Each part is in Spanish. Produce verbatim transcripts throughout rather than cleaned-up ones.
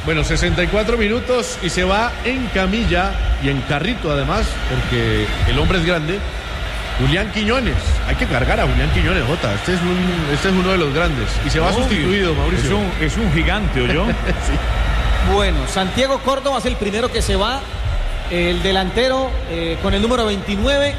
Bueno, sesenta y cuatro minutos y se va en camilla y en carrito además, porque el hombre es grande. Julián Quiñones, hay que cargar a Julián Quiñones, Jota. Este es, un, este es uno de los grandes. Y se va Obvio. sustituido, Mauricio. Es un, es un gigante, ¿oyó? Sí. Bueno, Santiago Córdoba es el primero que se va. El delantero eh, con el número veintinueve.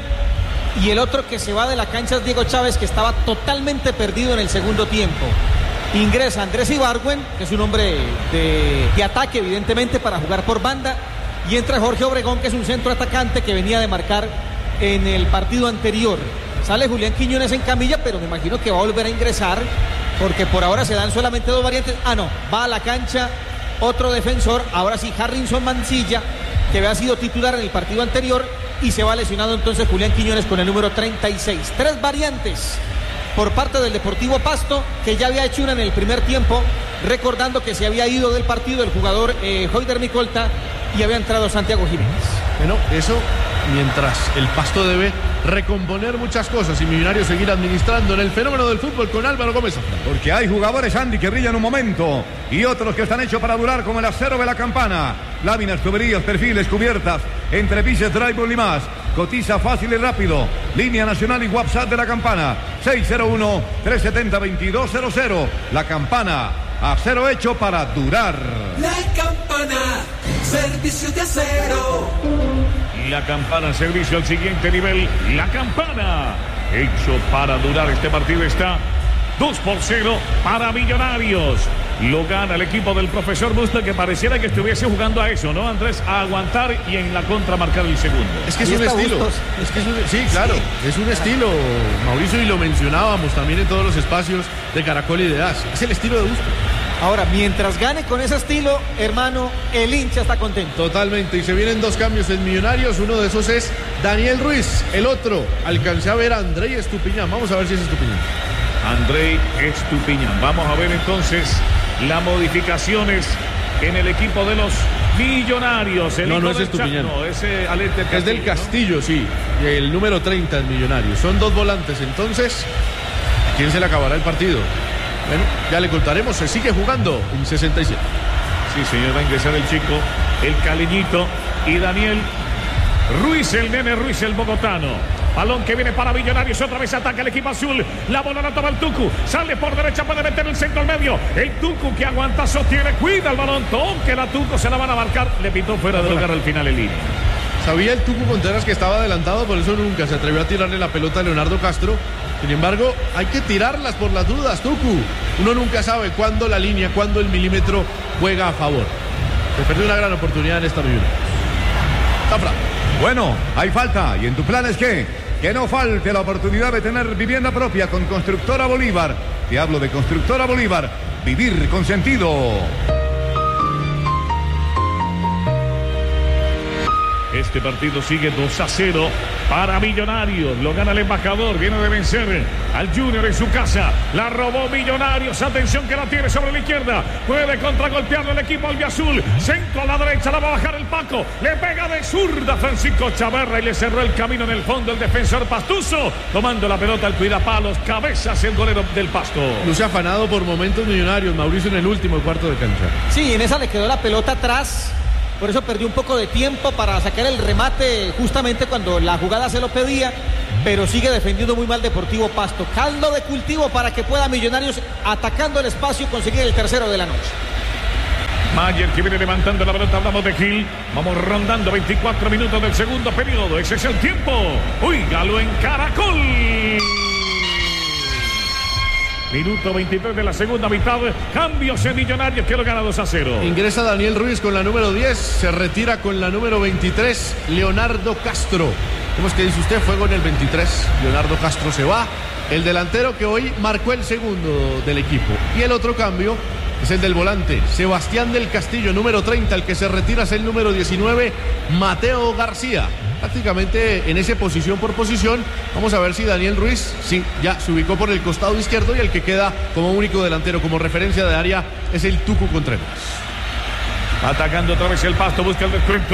Y el otro que se va de la cancha es Diego Chávez, que estaba totalmente perdido en el segundo tiempo. Ingresa Andrés Ibargüen, que es un hombre de, de ataque, evidentemente, para jugar por banda. Y entra Jorge Obregón, que es un centro atacante que venía de marcar en el partido anterior. Sale Julián Quiñones en camilla, pero me imagino que va a volver a ingresar, porque por ahora se dan solamente dos variantes. Ah, no, va a la cancha otro defensor, ahora sí, Harrison Mancilla, que había sido titular en el partido anterior, y se va lesionado entonces Julián Quiñones con el número treinta y seis. Tres variantes por parte del Deportivo Pasto, que ya había hecho una en el primer tiempo, recordando que se había ido del partido el jugador eh, Hoyder Micolta y había entrado Santiago Jiménez. Bueno, eso mientras el Pasto debe recomponer muchas cosas y Millonarios seguir administrando en el fenómeno del fútbol con Álvaro Gómez. Porque hay jugadores, Andy, que brillan un momento y otros que están hechos para durar, como el acero de la Campana. Láminas, tuberías, perfiles, cubiertas, entrepises, drywall y más. Cotiza fácil y rápido. Línea nacional y WhatsApp de la Campana. seis cero uno, tres siete cero, dos dos cero cero. La Campana, acero hecho para durar. La Campana, servicio de acero. La Campana, servicio al siguiente nivel. La Campana, hecho para durar. Este partido está dos por cero para Millonarios. Lo gana el equipo del profesor Busto, que pareciera que estuviese jugando a eso, ¿no, Andrés? A aguantar y en la contra marcar el segundo. Es que es un estilo. Es que es un, sí, claro, sí. Es un estilo, Mauricio, y lo mencionábamos también en todos los espacios de Caracol y de A S. Es el estilo de Busto. Ahora, mientras gane con ese estilo, hermano, el hincha está contento. Totalmente, y se vienen dos cambios en Millonarios. Uno de esos es Daniel Ruiz. El otro, alcancé a ver a Andrei Estupiñán. Vamos a ver si es Estupiñán. Andrei Estupiñán. Vamos a ver entonces las modificaciones en el equipo de los Millonarios. El no, no es Estupiñán. No, ese Alete Castillo, es del Castillo, ¿no? Sí. El número treinta en Millonarios. Son dos volantes. Entonces, ¿a quién se le acabará el partido? Bueno, ya le contaremos. Se sigue jugando en sesenta y siete. Sí, señor, va a ingresar el chico, el caleñito, y Daniel Ruiz, el nene Ruiz, el bogotano. Balón que viene para Millonarios, otra vez ataca el equipo azul. La bola la toma el Tucu, sale por derecha, puede meter el centro al medio. El Tucu que aguanta, sostiene, cuida el balón. Toque la Tucu, se la van a marcar. Le pitó fuera de lugar al final el línea. Sabía el Tucu Contreras que estaba adelantado, por eso nunca se atrevió a tirarle la pelota a Leonardo Castro. Sin embargo, hay que tirarlas por las dudas, Tucu. Uno nunca sabe cuándo la línea, cuándo el milímetro juega a favor. Se perdió una gran oportunidad en esta Millonarios. Zafra. Bueno, hay falta. ¿Y en tu plan es qué? Que no falte la oportunidad de tener vivienda propia con Constructora Bolívar. Te hablo de Constructora Bolívar. Vivir con sentido. Este partido sigue dos a cero para Millonarios. Lo gana el embajador. Viene de vencer al Junior en su casa. La robó Millonarios. Atención que la tiene sobre la izquierda. Puede contragolpearle el equipo albiazul. Centro a la derecha. La va a bajar el Paco. Le pega de zurda Francisco Chavarra y le cerró el camino en el fondo el defensor Pastuso. Tomando la pelota el cuidapalos. Cabezas el golero del Pasto. Luce afanado por momentos Millonarios. Mauricio en el último cuarto de cancha. Sí, en esa le quedó la pelota atrás. Por eso perdió un poco de tiempo para sacar el remate justamente cuando la jugada se lo pedía, pero sigue defendiendo muy mal Deportivo Pasto. Caldo de cultivo para que pueda Millonarios, atacando el espacio, conseguir el tercero de la noche. Mayer que viene levantando la pelota, hablamos de Gil. Vamos rondando veinticuatro minutos del segundo periodo. Ese es el tiempo. Óigalo en Caracol. Minuto veintitrés de la segunda mitad. Cambios en Millonarios que lo gana dos a cero. Ingresa Daniel Ruiz con la número diez. Se retira con la número veintitrés. Leonardo Castro. Vemos que dice usted, fuego en el veintitrés. Leonardo Castro se va. El delantero que hoy marcó el segundo del equipo. Y el otro cambio es el del volante. Sebastián del Castillo, número treinta. El que se retira es el número diecinueve. Mateo García. Prácticamente en esa posición por posición. Vamos a ver si Daniel Ruiz sí, ya se ubicó por el costado izquierdo y el que queda como único delantero, como referencia de área, es el Tucu Contreras. Atacando otra vez el Pasto, busca el descuento.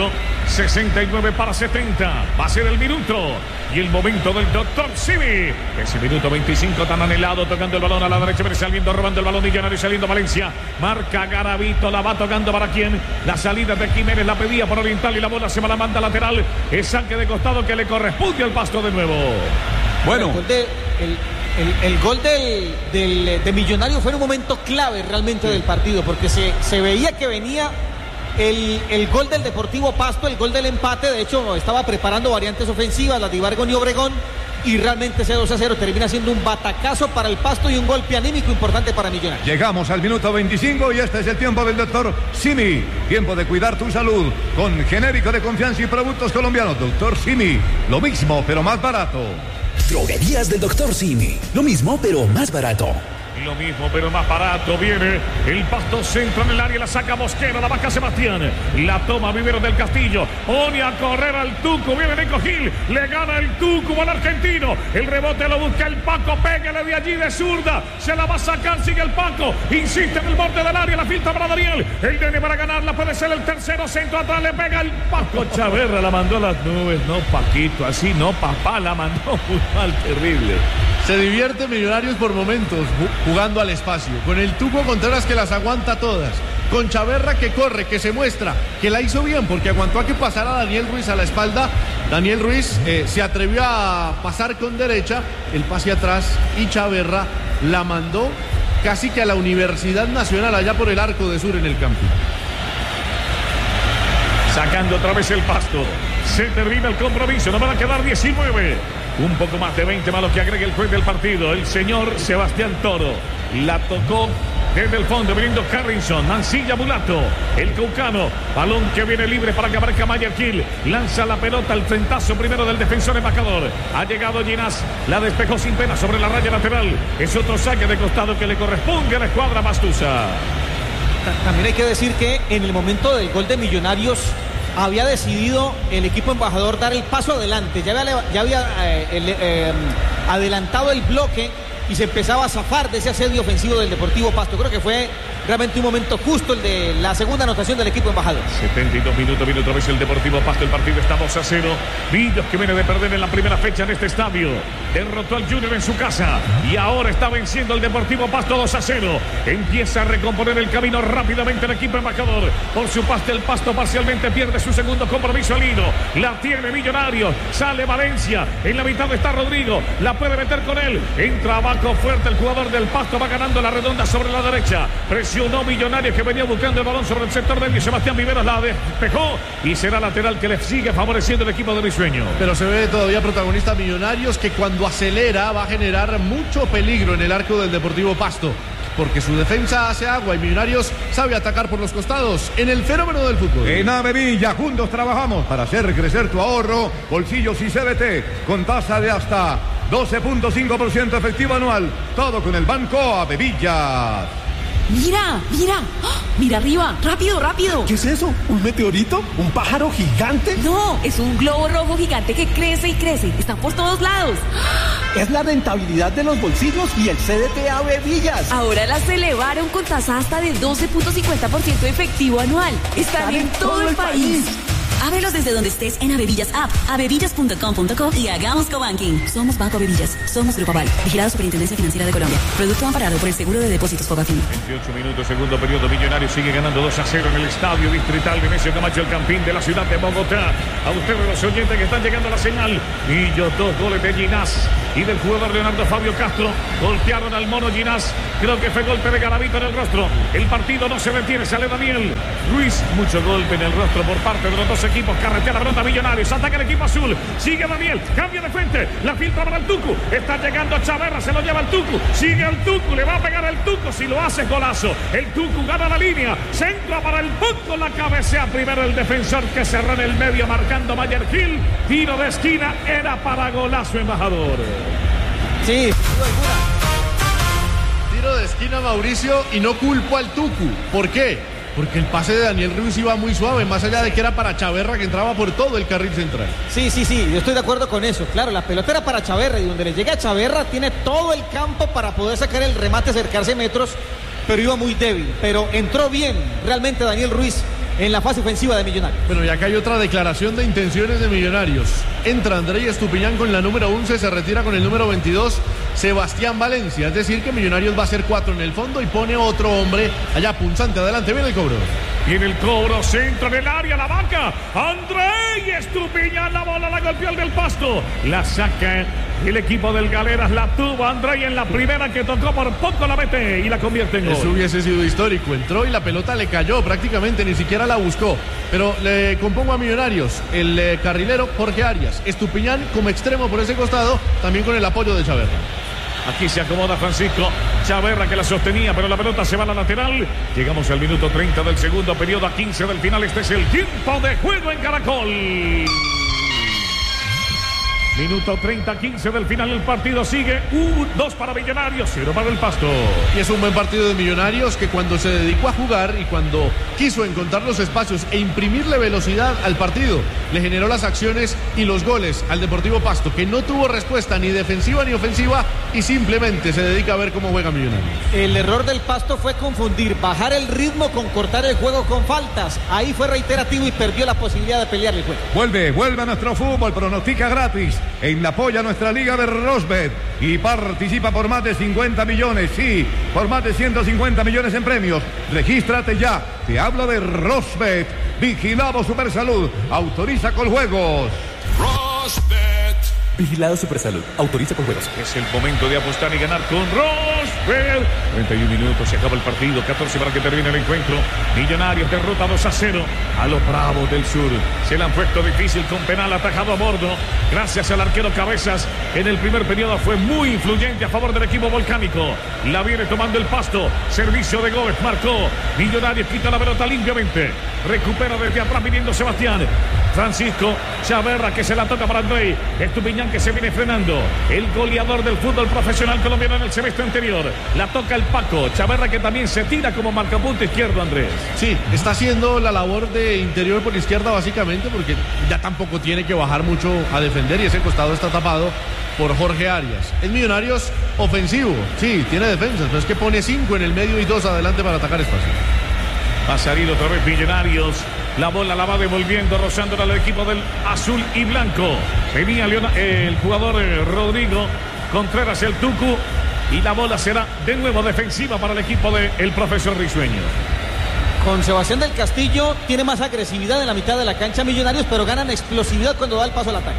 sesenta y nueve para setenta. Va a ser el minuto y el momento del doctor Simi. Ese minuto veinticinco tan anhelado, tocando el balón a la derecha, viene saliendo, robando el balón Millonario, saliendo Valencia. Marca Garavito, la va tocando para quién. La salida de Jiménez la pedía por Oriental y la bola se va a la manda lateral. Es saque de costado que le corresponde al Pasto de nuevo. Bueno. El gol, de, el, el, el gol del, del, de Millonario fue en un momento clave realmente del partido, porque se, se veía que venía el, el gol del Deportivo Pasto, el gol del empate. De hecho, estaba preparando variantes ofensivas, las de Ibargüen y Obregón, y realmente ese dos a cero termina siendo un batacazo para el Pasto y un golpe anímico importante para Millonarios. Llegamos al minuto veinticinco y este es el tiempo del doctor Simi. Tiempo de cuidar tu salud con genérico de confianza y productos colombianos. Doctor Simi, lo mismo pero más barato. Droguerías del doctor Simi. Lo mismo, pero más barato. Lo mismo, pero más barato. Viene el Pasto, centro en el área, la saca Mosquera, la baja Sebastián, la toma Vivero del Castillo, pone a correr al Tucu, viene Nico Gil, le gana el Tucu al argentino, el rebote lo busca el Paco, pégale de allí de zurda, se la va a sacar, sigue el Paco, insiste en el borde del área, la filtra para Daniel, el Nene para ganarla, puede ser el tercero, centro atrás, le pega el Paco Chaverra, la mandó a las nubes, no Paquito, así no, papá, la mandó muy mal, terrible. Se divierte Millonarios por momentos jugando al espacio, con el Tuco Contreras que las aguanta todas, con Chaverra que corre, que se muestra, que la hizo bien porque aguantó a que pasara Daniel Ruiz a la espalda. Daniel Ruiz eh, se atrevió a pasar con derecha, el pase atrás, y Chaverra la mandó casi que a la Universidad Nacional allá por el Arco de Sur en el campo. Sacando otra vez el Pasto, se termina el compromiso, nos van a quedar diecinueve. Un poco más de veinte más lo que agrega el juez del partido, el señor Sebastián Toro. La tocó desde el fondo, viniendo Carrinson, Mancilla Mulato, el caucano, balón que viene libre para que aparezca Mayer Gil, lanza la pelota al frentazo primero del defensor embajador, ha llegado Ginás, la despejó sin pena sobre la raya lateral, es otro saque de costado que le corresponde a la escuadra Pastusa. También hay que decir que en el momento del gol de Millonarios había decidido el equipo embajador dar el paso adelante, ya había, ya había eh, el, eh, adelantado el bloque y se empezaba a zafar de ese asedio ofensivo del Deportivo Pasto. Creo que fue realmente un momento justo el de la segunda anotación del equipo embajador. setenta y dos minutos, viene otra vez el Deportivo Pasto, el partido está dos a cero. Millos que viene de perder en la primera fecha en este estadio, derrotó al Junior en su casa y ahora está venciendo el Deportivo Pasto dos a cero. Empieza a recomponer el camino rápidamente el equipo embajador. Por su parte el Pasto parcialmente pierde su segundo compromiso al hilo. La tiene Millonarios, sale Valencia, en la mitad está Rodrigo, la puede meter con él, entra abajo fuerte el jugador del Pasto, va ganando la redonda sobre la derecha, presionó Millonarios que venía buscando el balón sobre el sector medio, Sebastián Viveros la despejó y será lateral que le sigue favoreciendo el equipo de Risueño. Pero se ve todavía protagonista Millonarios, que cuando acelera va a generar mucho peligro en el arco del Deportivo Pasto, porque su defensa hace agua y Millonarios sabe atacar por los costados en el fenómeno del fútbol. En Avevilla juntos trabajamos para hacer crecer tu ahorro, bolsillos y C B T con tasa de hasta doce punto cinco por ciento efectivo anual. Todo con el Banco Avevilla. Mira, mira, ¡oh! Mira arriba, rápido, rápido. ¿Qué es eso? ¿Un meteorito? ¿Un pájaro gigante? No, es un globo rojo gigante que crece y crece. Están por todos lados. Es la rentabilidad de los bolsillos y el C D T Avevillas. Ahora las elevaron con tasa hasta de doce punto cincuenta por ciento efectivo anual. Están, Están en, en todo, todo el país. país. Ábrelos desde donde estés en Avevillas App, avevillas punto com punto co y hagamos cobanking. Somos Banco Avevillas, somos Grupo Aval, vigilado Superintendencia Financiera de Colombia. Producto amparado por el Seguro de Depósitos Fogafín. veintiocho minutos, segundo periodo, Millonarios sigue ganando dos a cero en el Estadio Distrital Venecio Camacho, el Campín de la ciudad de Bogotá. A ustedes los oyentes que están llegando a la señal. Millos, dos goles de Ginás y del jugador Leonardo Fabio Castro. Golpearon al mono Ginás. Creo que fue golpe de Garavito en el rostro. El partido no se detiene, sale Daniel Ruiz. Mucho golpe en el rostro por parte de los dos equipos. Carretea la pelota Millonarios, ataca el equipo azul, sigue Daniel, cambia de frente, la filtra para el Tucu, está llegando Chaverra, se lo lleva el Tucu, sigue el Tucu, le va a pegar el Tucu, si lo hace golazo, el Tucu gana la línea, centra para el punto, la cabecea primero el defensor que cerró en el medio marcando Mayer Gil, tiro de esquina, era para golazo embajador. Sí, tiro de esquina Mauricio y no culpo al Tucu, ¿por qué? Porque el pase de Daniel Ruiz iba muy suave, más allá de que era para Chaverra que entraba por todo el carril central. Sí, sí, sí, yo estoy de acuerdo con eso. Claro, la pelota era para Chaverra y donde le llega a Chaverra tiene todo el campo para poder sacar el remate, acercarse metros, pero iba muy débil. Pero entró bien realmente Daniel Ruiz en la fase ofensiva de Millonarios. Bueno, y acá hay otra declaración de intenciones de Millonarios. Entra Andrés Estupiñán con la número once, se retira con el número veintidós, Sebastián Valencia. Es decir, que Millonarios va a ser cuatro en el fondo y pone otro hombre allá punzante. Adelante, viene el cobro. Viene el cobro, centro en el área, la vaca. Andrés Estupiñán, la bola la golpeó el del Pasto. La saca el equipo del Galeras, la tuvo Andrés en la primera que tocó, por poco la mete y la convierte en gol. Eso hubiese sido histórico. Entró y la pelota le cayó prácticamente, ni siquiera la buscó. Pero le compongo a Millonarios el eh, carrilero Jorge Arias. Estupiñán como extremo por ese costado, también con el apoyo de Chaverra. Aquí se acomoda Francisco Chaverra, que la sostenía, pero la pelota se va a la lateral. Llegamos al minuto treinta del segundo periodo, a quince del final. Este es el tiempo de juego en Caracol. Minuto treinta, quince del final, el partido sigue. Un, dos para Millonarios, cero para el Pasto. Y es un buen partido de Millonarios, que cuando se dedicó a jugar y cuando quiso encontrar los espacios e imprimirle velocidad al partido, le generó las acciones y los goles al Deportivo Pasto, que no tuvo respuesta ni defensiva ni ofensiva y simplemente se dedica a ver cómo juega Millonarios. El error del Pasto fue confundir, bajar el ritmo con cortar el juego con faltas. Ahí fue reiterativo y perdió la posibilidad de pelear el juego. Vuelve, vuelve a nuestro fútbol, pronostica gratis en la apoya nuestra liga de Rosbet y participa por más de cincuenta millones, sí, por más de ciento cincuenta millones en premios. Regístrate ya, te hablo de Rosbet, vigilado Supersalud, autoriza con juegos. Rosbet. Vigilado Supersalud, autoriza con juegos. Es el momento de apostar y ganar con Rosbet. treinta y un minutos, se acaba el partido, catorce para que termine el encuentro. Millonarios derrota dos a cero a los Bravos del Sur. Se le han puesto difícil con penal atajado a bordo. Gracias al arquero Cabezas. En el primer periodo fue muy influyente a favor del equipo volcánico. La viene tomando el Pasto. Servicio de Gómez, marcó. Millonarios quita la pelota limpiamente. Recupera desde atrás viniendo Sebastián. Francisco Chaverra, que se la toca para Andrés Estupiñán, que se viene frenando. El goleador del fútbol profesional colombiano en el semestre anterior. La toca el Paco. Chaverra, que también se tira como marcapunto izquierdo, Andrés. Sí, está haciendo la labor de interior por izquierda básicamente, porque ya tampoco tiene que bajar mucho a defender y ese costado está tapado por Jorge Arias. Es Millonarios ofensivo, sí, tiene defensas, pero es que pone cinco en el medio y dos adelante para atacar espacio. Va a salir otra vez Millonarios. La bola la va devolviendo, rozándola al equipo del azul y blanco. Venía Leona, eh, el jugador eh, Rodrigo Contreras, el Tucu. Y la bola será de nuevo defensiva para el equipo del profesor Risueño. Con Sebastián del Castillo tiene más agresividad en la mitad de la cancha Millonarios, pero ganan explosividad cuando da el paso al ataque.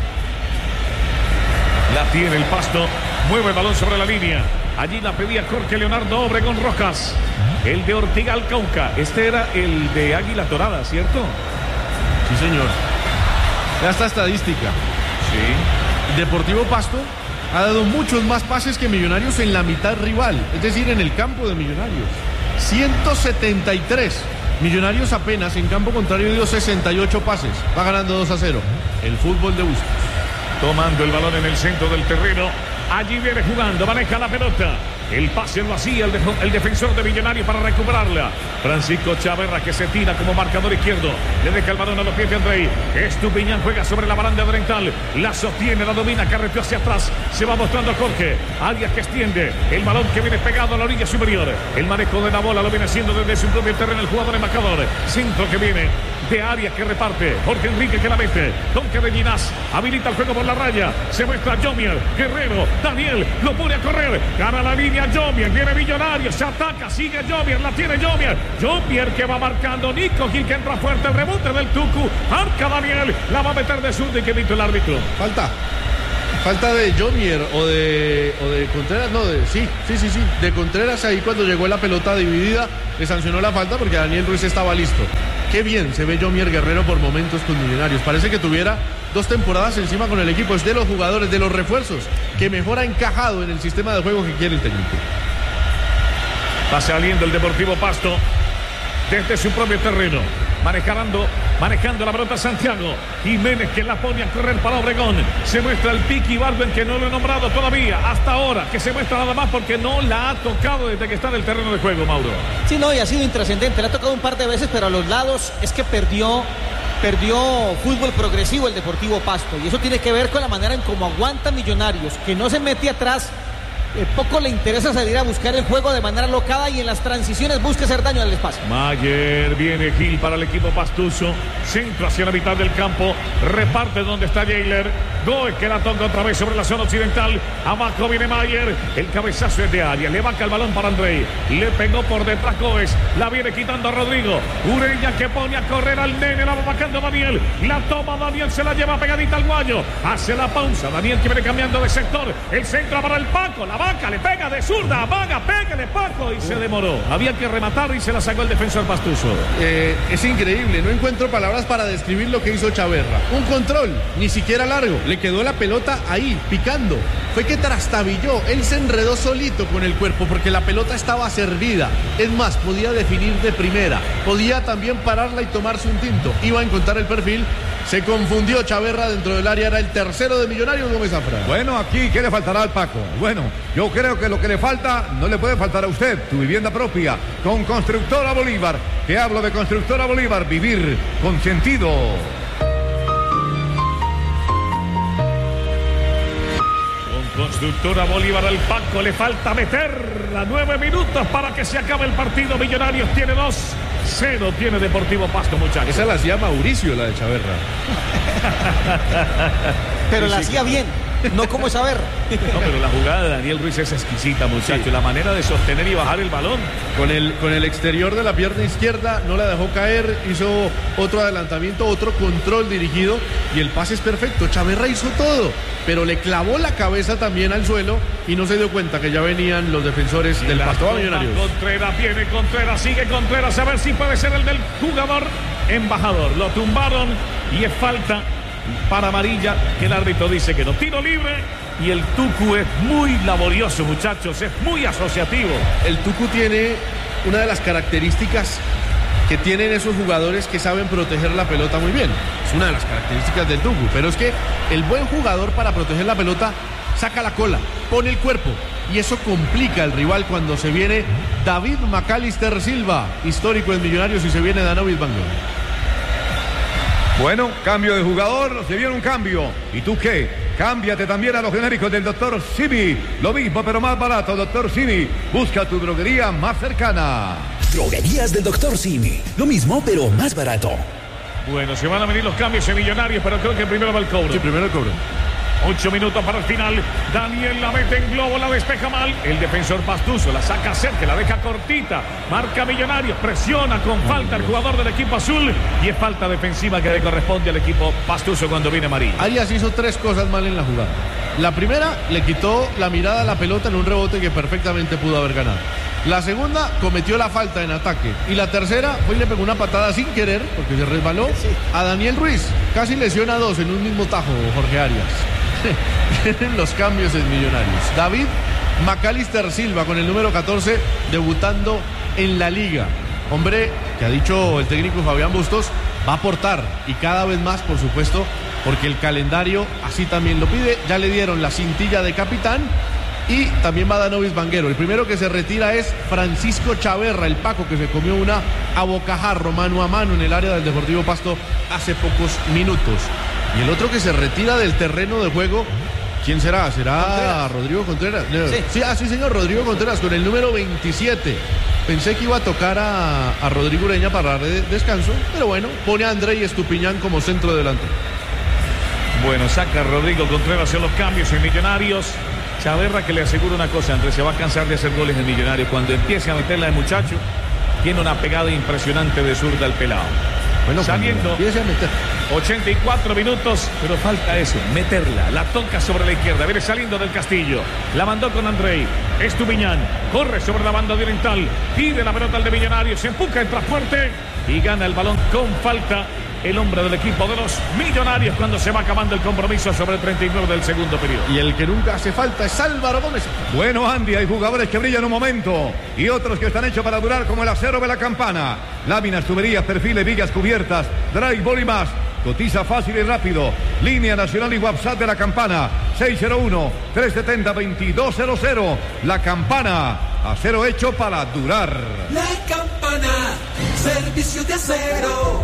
La tiene el Pasto, mueve el balón sobre la línea. Allí la pedía Jorge Leonardo Obregón Rojas. El de Ortigal Cauca. Este era el de Águila Dorada, ¿cierto? Sí, señor. Ya está estadística. Sí. Deportivo Pasto ha dado muchos más pases que Millonarios en la mitad rival, es decir, en el campo de Millonarios. ciento setenta y tres. Millonarios apenas en campo contrario dio sesenta y ocho pases. Va ganando dos a cero. El fútbol de Bustos. Tomando el balón en el centro del terreno. Allí viene jugando, maneja la pelota. El pase lo hacía el, def- el defensor de Millonarios para recuperarla. Francisco Chaverra, que se tira como marcador izquierdo. Le deja el balón a los pies de Andrei. Estupiñán juega sobre la baranda oriental. La sostiene, la domina, carreteó hacia atrás. Se va mostrando Jorge. Arias, que extiende. El balón que viene pegado a la orilla superior. El manejo de la bola lo viene haciendo desde su propio terreno el jugador embajador. Centro que viene de Arias, que reparte. Jorge Enrique, que la mete. Donque de Ginás. Habilita el juego por la raya. Se muestra Jomier. Guerrero. Daniel lo pone a correr. Gana la línea Jomier. Viene Millonarios. Se ataca. Sigue Jomier. La tiene Jomier. Jomier, que va marcando. Nico Gil, que entra fuerte. El rebote del Tucu. Marca Daniel. La va a meter de zurda y que dictó el árbitro. Falta. Falta de Jomier o de, o de Contreras. No, de, sí, sí, sí, sí. De Contreras ahí cuando llegó la pelota dividida. Le sancionó la falta porque Daniel Ruiz estaba listo. Qué bien se ve Jomier Guerrero por momentos con Millonarios. Parece que tuviera dos temporadas encima con el equipo. Es de los jugadores, de los refuerzos, que mejor ha encajado en el sistema de juego que quiere el técnico. Va saliendo el Deportivo Pasto desde su propio terreno. Manejando, manejando la pelota Santiago Jiménez, que la pone a correr para Obregón. Se muestra el Piqui Barben, que no lo he nombrado todavía hasta ahora, que se muestra nada más porque no la ha tocado desde que está en el terreno de juego, Mauro. Sí, no, y ha sido intrascendente. Le ha tocado un par de veces, pero a los lados es que perdió perdió fútbol progresivo el Deportivo Pasto. Y eso tiene que ver con la manera en cómo aguanta Millonarios, que no se mete atrás eh, poco le interesa salir a buscar el juego de manera locada y en las transiciones busca hacer daño al espacio. Mayer, viene Gil para el equipo pastuso, centro hacia la mitad del campo, reparte donde está Jailer, Goe que la toca otra vez sobre la zona occidental, abajo viene Mayer, el cabezazo es de área, le vaca el balón para Andrei, le pegó por detrás Goes, la viene quitando a Rodrigo, Ureña que pone a correr al nene, la va vacando Daniel, la toma Daniel, se la lleva pegadita al guayo, hace la pausa, Daniel que viene cambiando de sector, el centro para el Paco, la vaca le pega de zurda, vaga, pégale Paco y se demoró, había que rematar y se la sacó el defensor pastuso. Eh, es increíble, no encuentro palabras para describir lo que hizo Chaverra, un control, ni siquiera largo, le quedó la pelota ahí, picando, fue que trastabilló, él se enredó solito con el cuerpo porque la pelota estaba servida, es más, podía definir de primera, podía también pararla y tomarse un tinto, iba a encontrar el perfil, se confundió Chaverra dentro del área, era el tercero de Millonarios, Gómez Zafra. Bueno, aquí, ¿qué le faltará al Paco? Bueno, yo creo que lo que le falta no le puede faltar a usted, tu vivienda propia, con Constructora Bolívar, que hablo de Constructora Bolívar, vivir con sentido. Constructora Bolívar al Paco, le falta meterla, nueve minutos para que se acabe el partido. Millonarios tiene dos, cero tiene Deportivo Pasto, muchachos. Esa la hacía Mauricio, la de Chaverra. Pero la hacía bien, no como saber. No, pero la jugada de Daniel Ruiz es exquisita, muchachos. Sí. La manera de sostener y bajar el balón. Con el, con el exterior de la pierna izquierda, no la dejó caer, hizo otro adelantamiento, otro control dirigido y el pase es perfecto. Chaverra hizo todo, pero le clavó la cabeza también al suelo y no se dio cuenta que ya venían los defensores y del Pasto Millonarios. Contreras, viene Contreras, sigue Contreras, a ver si puede ser el del jugador embajador. Lo tumbaron y es falta para amarilla, que el árbitro dice que no. Tiro libre y el Tucu es muy laborioso, muchachos, es muy asociativo. El Tucu tiene una de las características que tienen esos jugadores que saben proteger la pelota muy bien. Es una de las características del Tucu, pero es que el buen jugador para proteger la pelota saca la cola, pone el cuerpo y eso complica al rival cuando se viene David Macalister Silva, histórico en Millonarios, y se viene Danovis Banguero. Bueno, cambio de jugador, se viene un cambio. ¿Y tú qué? Cámbiate también a los genéricos del doctor Simi. Lo mismo pero más barato, doctor Simi. Busca tu droguería más cercana. Droguerías del doctor Simi. Lo mismo pero más barato. Bueno, se van a venir los cambios en Millonarios, pero creo que primero va el cobro. Sí, primero el cobro. Ocho minutos para el final. Daniel la mete en globo, la despeja mal. El defensor Pastuso la saca cerca, la deja cortita. Marca Millonarios, presiona con falta el jugador del equipo azul. Y es falta defensiva que le corresponde al equipo Pastuso cuando viene Marín. Arias hizo tres cosas mal en la jugada. La primera, le quitó la mirada a la pelota en un rebote que perfectamente pudo haber ganado. La segunda, cometió la falta en ataque. Y la tercera, fue y le pegó una patada sin querer, porque se resbaló, a Daniel Ruiz. Casi lesiona a dos en un mismo tajo, Jorge Arias. Tienen los cambios en Millonarios. David Macalister Silva con el número catorce debutando en la liga. Hombre que ha dicho el técnico Fabián Bustos va a aportar y cada vez más, por supuesto, porque el calendario así también lo pide. Ya le dieron la cintilla de capitán y también va Danovis Banguero. El primero que se retira es Francisco Chaverra, el Paco, que se comió una a bocajarro mano a mano en el área del Deportivo Pasto hace pocos minutos. Y el otro que se retira del terreno de juego, ¿quién será? ¿Será Contreras. Rodrigo Contreras? No. Sí. Sí, ah, sí, señor, Rodrigo Contreras con el número veintisiete. Pensé que iba a tocar a, a Rodrigo Ureña para dar de, descanso, pero bueno, pone a Andrei Estupiñán como centro delante. Bueno, saca Rodrigo Contreras en los cambios en Millonarios. Chaverra, que le aseguro una cosa, Andrés, se va a cansar de hacer goles en Millonarios. Cuando empiece a meterla de muchacho, tiene una pegada impresionante de zurda al pelado. Bueno, saliendo, ochenta y cuatro minutos, pero falta eso, meterla, la toca sobre la izquierda, viene saliendo del Castillo, la mandó con Andrei, Estupiñán, corre sobre la banda oriental, pide la pelota al de Millonarios, se empuja, entra fuerte y gana el balón con falta el hombre del equipo de los Millonarios cuando se va acabando el compromiso sobre el treinta y nueve del segundo periodo. Y el que nunca hace falta es Álvaro Gómez. Bueno, Andy, hay jugadores que brillan un momento y otros que están hechos para durar, como el acero de la campana. Láminas, tuberías, perfiles, vigas cubiertas, drywall y más. Cotiza fácil y rápido. Línea nacional y WhatsApp de la campana. seis cero uno, tres siete cero, dos dos cero cero. La campana. Acero hecho para durar. La campana. Servicio de Acero.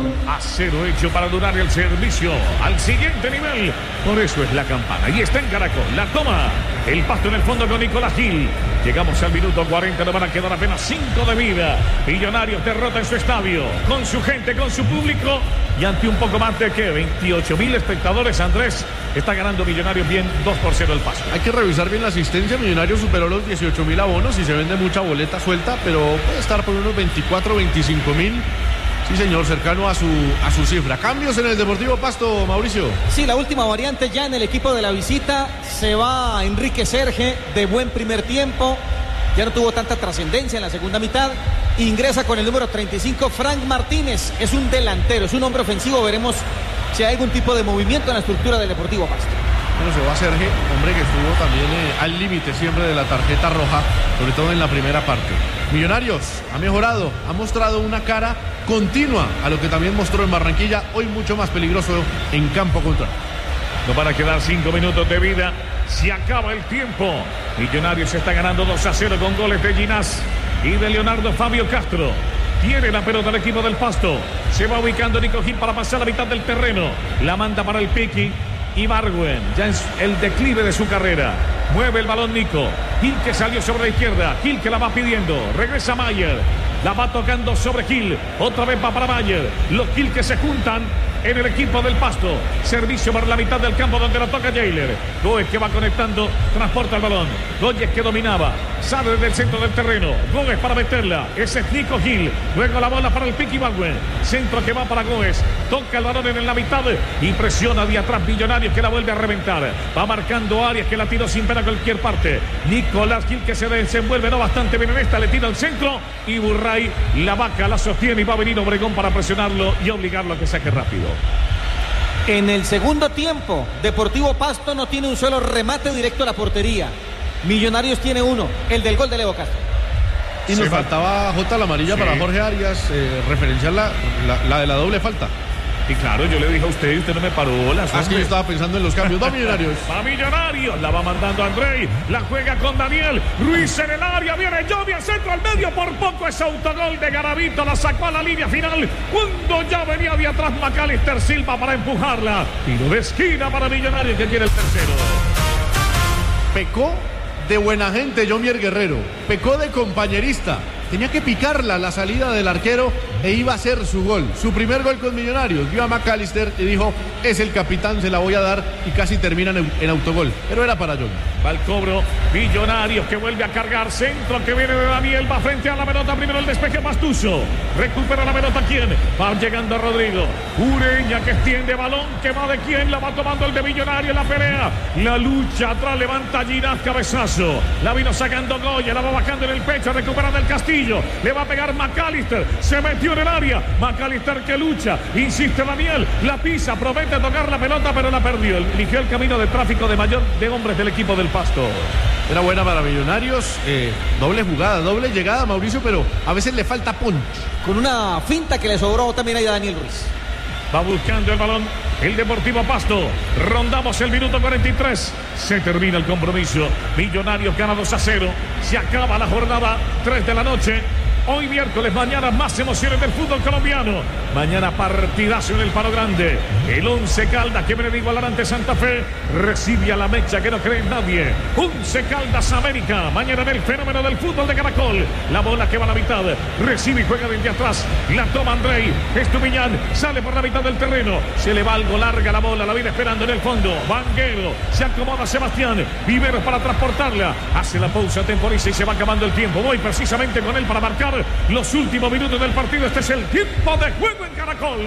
Acero hecho para durar el servicio al siguiente nivel. Por eso es la campana. Y está en Caracol. La toma el Pasto en el fondo con Nicolás Gil. Llegamos al minuto cuarenta. No van a quedar apenas cinco de vida. Millonarios derrota en su estadio. Con su gente, con su público. Y ante un poco más de que veintiocho mil espectadores, Andrés, está ganando Millonarios bien dos por cero el Pasto. Hay que revisar bien la asistencia. Millonarios superó los dieciocho mil abonos y se vende mucha boleta suelta, pero puede estar por unos veinticuatro, veinticinco mil. Sí, señor, cercano a su, a su cifra. Cambios en el Deportivo Pasto, Mauricio. Sí, la última variante ya en el equipo de la visita. Se va Enrique Serge de buen primer tiempo. Ya no tuvo tanta trascendencia en la segunda mitad. Ingresa con el número treinta y cinco, Frank Martínez. Es un delantero, es un hombre ofensivo. Veremos si hay algún tipo de movimiento en la estructura del Deportivo Pasto. Bueno, se va Serge, hombre que estuvo también eh, al límite siempre de la tarjeta roja, sobre todo en la primera parte. Millonarios ha mejorado, ha mostrado una cara continua a lo que también mostró en Barranquilla, hoy mucho más peligroso en campo contrario. No van a quedar cinco minutos de vida, se acaba el tiempo. Millonarios está ganando dos a cero con goles de Ginás y de Leonardo Fabio Castro. Tiene la pelota el equipo del Pasto, se va ubicando Nico Gil para pasar la mitad del terreno, la manda para el Piqui. Ibargüen, ya es el declive de su carrera. Mueve el balón Nico. Gil que salió sobre la izquierda. Gil que la va pidiendo. Regresa Mayer. La va tocando sobre Gil. Otra vez va para Mayer. Los Gil que se juntan en el equipo del Pasto. Servicio por la mitad del campo donde la toca Jailer. Gómez que va conectando. Transporta el balón. Gómez que dominaba. Sale desde el centro del terreno. Gómez para meterla. Ese es Nico Gil. Luego la bola para el Piqui Ibargüen. Centro que va para Gómez. Toca el balón en la mitad y presiona de atrás Millonarios que la vuelve a reventar. Va marcando Arias que la tiró sin pena a cualquier parte. Nicolás Gil que se desenvuelve no bastante bien en esta. Le tira al centro y Burray la vaca la sostiene y va a venir Obregón para presionarlo y obligarlo a que saque rápido. En el segundo tiempo, Deportivo Pasto no tiene un solo remate directo a la portería. Millonarios tiene uno, el del gol de Leo Castro. Y nos faltaba J la amarilla sí. para Jorge Arias, eh, referenciar la, la, la de la doble falta. Y claro, yo le dije a usted, usted no me paró bolas. Ah, es que yo estaba pensando en los cambios. Va Millonarios. Va Millonarios. La va mandando Andrei. La juega con Daniel. Ruiz en el área. Viene Jovi al centro al medio. Por poco es autogol de Garavito. La sacó a la línea final. Cuando ya venía de atrás Macalister Silva para empujarla. Tiro de esquina para Millonarios que tiene el tercero. Pecó de buena gente Jomier Guerrero. Pecó de compañerista. Tenía que picarla la salida del arquero e iba a ser su gol, su primer gol con Millonarios. Vio a Macalister y dijo, es el capitán, se la voy a dar, y casi terminan en, en autogol, pero era para John. Va el cobro, Millonarios que vuelve a cargar, centro que viene de Daniel, va frente a la pelota, primero el despeje Pastuso, recupera la pelota, ¿quién? Va llegando Rodrigo, Ureña que extiende balón, que va de quién, la va tomando el de Millonarios, la pelea, la lucha, atrás levanta Ginás, cabezazo, la vino sacando Goya, la va bajando en el pecho, recupera del Castillo. Le va a pegar Macalister, se metió en el área, Macalister que lucha, insiste Daniel, la pisa, promete tocar la pelota pero la perdió, eligió el camino de tráfico de mayor de hombres del equipo del Pasto. Era buena para Millonarios, eh, doble jugada, doble llegada Mauricio, pero a veces le falta punch. Con una finta que le sobró también ahí a Daniel Ruiz. Va buscando el balón el Deportivo Pasto. Rondamos el minuto cuarenta y tres. Se termina el compromiso. Millonarios gana dos a cero. Se acaba la jornada tres de la noche. Hoy miércoles, mañana más emociones del fútbol colombiano. Mañana partidazo en el Palo Grande. El Once Caldas que viene de igualar ante Santa Fe. Recibe a la Mecha que no cree en nadie. Once Caldas América. Mañana en el fenómeno del fútbol de Caracol. La bola que va a la mitad. Recibe y juega desde atrás. La toma Andrei. Estupiñán sale por la mitad del terreno. Se le va algo larga la bola. La viene esperando en el fondo. Vanguero. Se acomoda Sebastián. Viveros para transportarla. Hace la pausa, temporiza y se va acabando el tiempo. Voy precisamente con él para marcar los últimos minutos del partido. Este es el tiempo de juego en Caracol.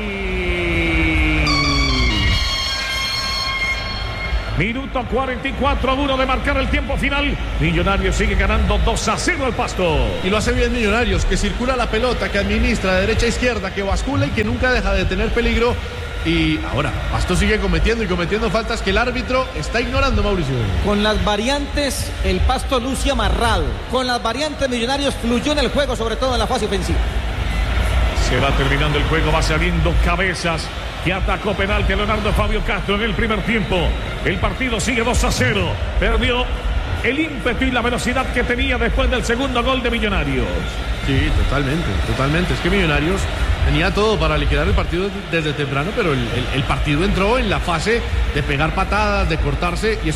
Minuto cuarenta y cuatro a uno de marcar el tiempo final. Millonarios sigue ganando dos a cero al Pasto. Y lo hace bien Millonarios, que circula la pelota, que administra de derecha a izquierda, que bascula y que nunca deja de tener peligro. Y ahora, Pasto sigue cometiendo y cometiendo faltas que el árbitro está ignorando, Mauricio. Con las variantes, el Pasto luce amarrado. Con las variantes, Millonarios fluyó en el juego, sobre todo en la fase ofensiva. Se va terminando el juego, va saliendo Cabezas, que atacó penalti a Leonardo Fabio Castro en el primer tiempo. El partido sigue dos a cero. Perdió el ímpetu y la velocidad que tenía después del segundo gol de Millonarios. Sí, totalmente, totalmente. Es que Millonarios tenía todo para liquidar el partido desde temprano, pero el, el, el partido entró en la fase de pegar patadas, de cortarse, y es